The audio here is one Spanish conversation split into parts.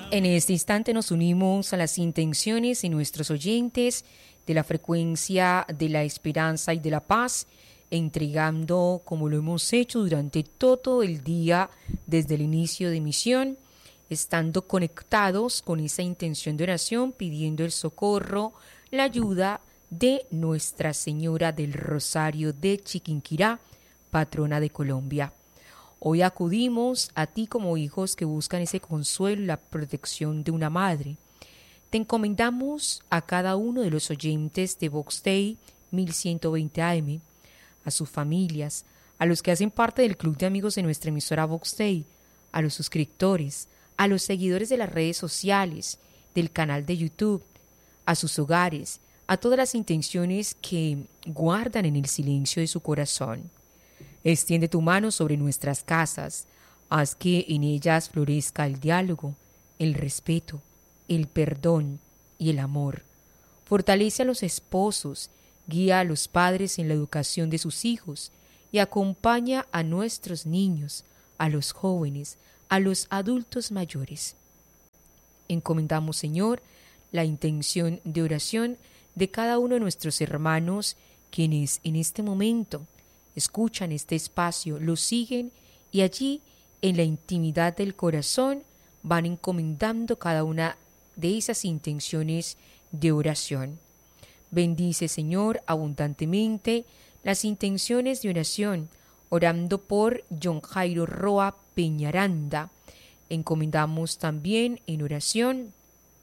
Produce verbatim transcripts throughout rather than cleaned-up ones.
En este instante nos unimos a las intenciones de nuestros oyentes de la frecuencia de la esperanza y de la paz, entregando, como lo hemos hecho durante todo el día desde el inicio de misión, estando conectados con esa intención de oración, pidiendo el socorro, la ayuda de Nuestra Señora del Rosario de Chiquinquirá, patrona de Colombia. Hoy acudimos a ti como hijos que buscan ese consuelo y la protección de una madre. Te encomendamos a cada uno de los oyentes de Vox Day mil ciento veinte A M, a sus familias, a los que hacen parte del club de amigos de nuestra emisora Vox Day, a los suscriptores, a los seguidores de las redes sociales, del canal de YouTube, a sus hogares, a todas las intenciones que guardan en el silencio de su corazón. Extiende tu mano sobre nuestras casas, haz que en ellas florezca el diálogo, el respeto, el perdón y el amor. Fortalece a los esposos, guía a los padres en la educación de sus hijos y acompaña a nuestros niños, a los jóvenes, a los adultos mayores. Encomendamos, Señor, la intención de oración de cada uno de nuestros hermanos, quienes en este momento escuchan este espacio, lo siguen y allí, en la intimidad del corazón, van encomendando cada una de esas intenciones de oración. Bendice, Señor, abundantemente las intenciones de oración, orando por John Jairo Roa Peñaranda. Encomendamos también en oración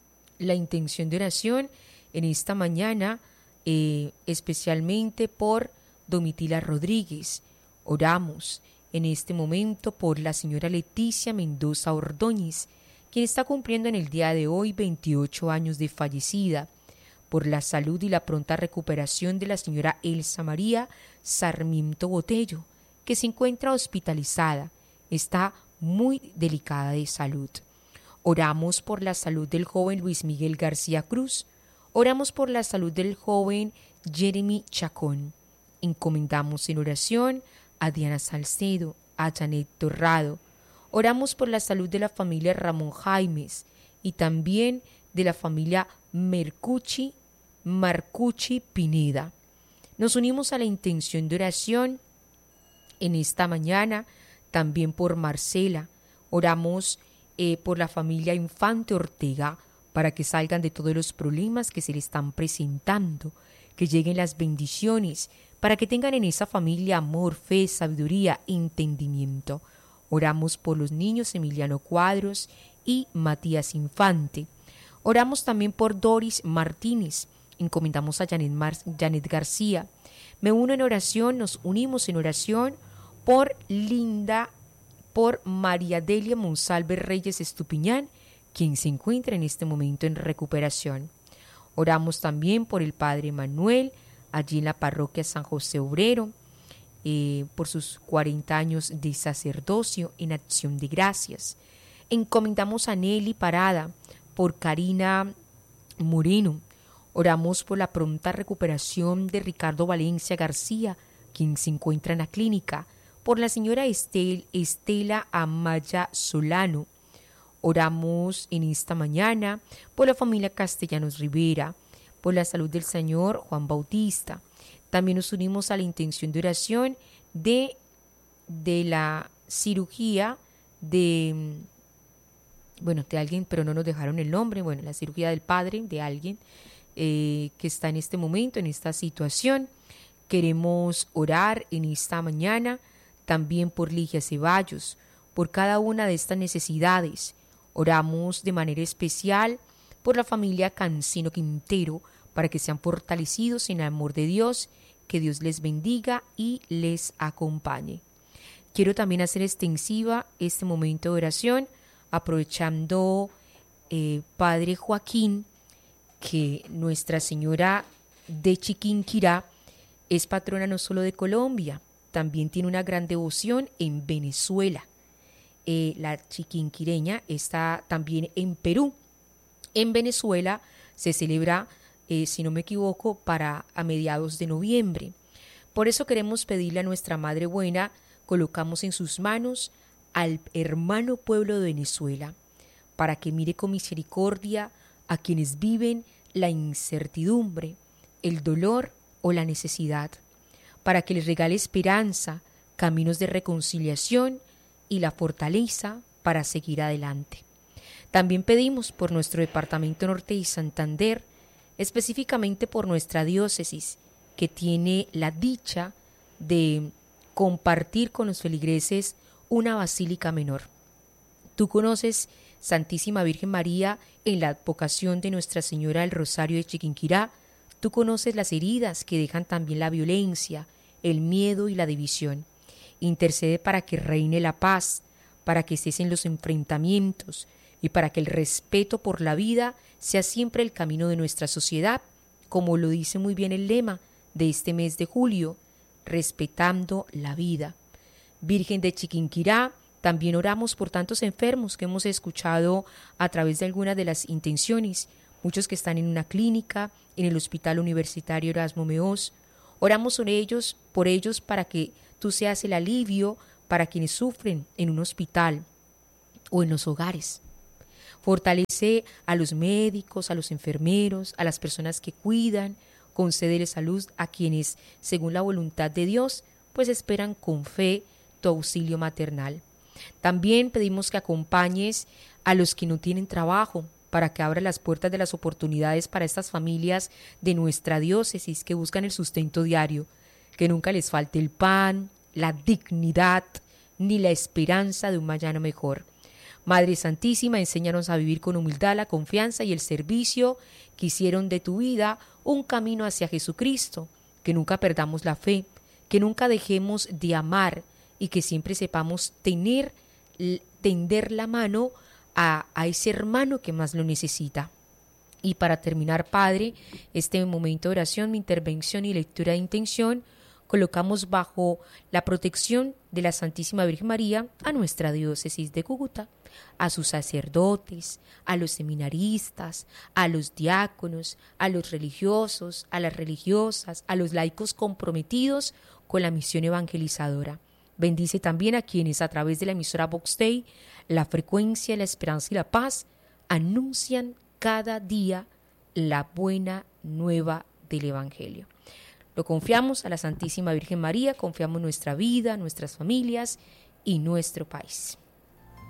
la intención de oración en esta mañana, eh, especialmente por Domitila Rodríguez. Oramos en este momento por la señora Leticia Mendoza Ordóñez, quien está cumpliendo en el día de hoy veintiocho años de fallecida, por la salud y la pronta recuperación de la señora Elsa María Sarmiento Botello, que se encuentra hospitalizada, está muy delicada de salud. Oramos por la salud del joven Luis Miguel García Cruz. Oramos por la salud del joven Jeremy Chacón. Encomendamos en oración a Diana Salcedo, a Janet Torrado. Oramos por la salud de la familia Ramón Jaimes y también de la familia Mercucci, Marcucci Pineda. Nos unimos a la intención de oración en esta mañana también por Marcela. Oramos eh, por la familia Infante Ortega para que salgan de todos los problemas que se le están presentando, que lleguen las bendiciones, para que tengan en esa familia amor, fe, sabiduría, entendimiento. Oramos por los niños Emiliano Cuadros y Matías Infante. Oramos también por Doris Martínez. Encomendamos a Janet, Mar- Janet García. Me uno en oración, nos unimos en oración por Linda, por María Delia Monsalve Reyes Estupiñán, quien se encuentra en este momento en recuperación. Oramos también por el Padre Manuel, allí en la parroquia San José Obrero, eh, por sus cuarenta años de sacerdocio en acción de gracias. Encomendamos a Nelly Parada, por Karina Moreno. Oramos por la pronta recuperación de Ricardo Valencia García, quien se encuentra en la clínica, por la señora Estel, Estela Amaya Solano. Oramos en esta mañana por la familia Castellanos Rivera, por la salud del señor Juan Bautista. También nos unimos a la intención de oración de, de la cirugía de, bueno, de alguien, pero no nos dejaron el nombre, bueno, la cirugía del padre de alguien eh, que está en este momento, en esta situación. Queremos orar en esta mañana también por Ligia Ceballos, por cada una de estas necesidades. Oramos de manera especial por la familia Cancino Quintero, para que sean fortalecidos en el amor de Dios, que Dios les bendiga y les acompañe. Quiero también hacer extensiva este momento de oración, aprovechando, eh, Padre Joaquín, que Nuestra Señora de Chiquinquirá es patrona no solo de Colombia, también tiene una gran devoción en Venezuela. Eh, la chiquinquireña está también en Perú. En Venezuela se celebra, eh, si no me equivoco, para a mediados de noviembre. Por eso queremos pedirle a nuestra Madre Buena, colocamos en sus manos al hermano pueblo de Venezuela, para que mire con misericordia a quienes viven la incertidumbre, el dolor o la necesidad, para que les regale esperanza, caminos de reconciliación y la fortaleza para seguir adelante. También pedimos por nuestro Departamento Norte y Santander, específicamente por nuestra diócesis, que tiene la dicha de compartir con los feligreses una basílica menor. Tú conoces, Santísima Virgen María, en la advocación de Nuestra Señora del Rosario de Chiquinquirá, tú conoces las heridas que dejan también la violencia, el miedo y la división. Intercede para que reine la paz, para que cesen los enfrentamientos y para que el respeto por la vida sea siempre el camino de nuestra sociedad, como lo dice muy bien el lema de este mes de julio, respetando la vida. Virgen de Chiquinquirá, también oramos por tantos enfermos que hemos escuchado a través de algunas de las intenciones, muchos que están en una clínica, en el Hospital Universitario Erasmo Meós. Oramos por ellos, por ellos para que tú seas el alivio para quienes sufren en un hospital o en los hogares. Fortalece a los médicos, a los enfermeros, a las personas que cuidan, concédele salud a quienes, según la voluntad de Dios, pues esperan con fe tu auxilio maternal. También pedimos que acompañes a los que no tienen trabajo, para que abra las puertas de las oportunidades para estas familias de nuestra diócesis que buscan el sustento diario, que nunca les falte el pan, la dignidad, ni la esperanza de un mañana mejor. Madre Santísima, enséñanos a vivir con humildad, la confianza y el servicio que hicieron de tu vida un camino hacia Jesucristo, que nunca perdamos la fe, que nunca dejemos de amar y que siempre sepamos tener, tender la mano a, a ese hermano que más lo necesita. Y para terminar, Padre, este momento de oración, mi intervención y lectura de intención, colocamos bajo la protección de la Santísima Virgen María a nuestra diócesis de Cúcuta, a sus sacerdotes, a los seminaristas, a los diáconos, a los religiosos, a las religiosas, a los laicos comprometidos con la misión evangelizadora. Bendice también a quienes a través de la emisora Vox Dei, la frecuencia, la esperanza y la paz anuncian cada día la buena nueva del Evangelio. Lo confiamos a la Santísima Virgen María, confiamos nuestra vida, nuestras familias y nuestro país.